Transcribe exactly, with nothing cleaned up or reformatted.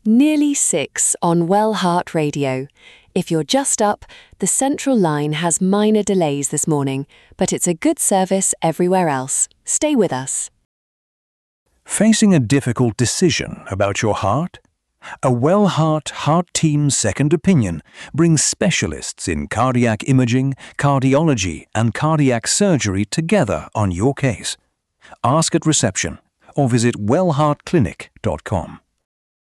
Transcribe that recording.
Nearly six on Well Heart Radio. If you're just up, the Central Line has minor delays this morning, but it's a good service everywhere else. Stay with us. Facing a difficult decision about your heart? A Well Heart Heart Team Second Opinion brings specialists in cardiac imaging, cardiology and cardiac surgery together on your case. Ask at reception or visit well heart clinic dot com.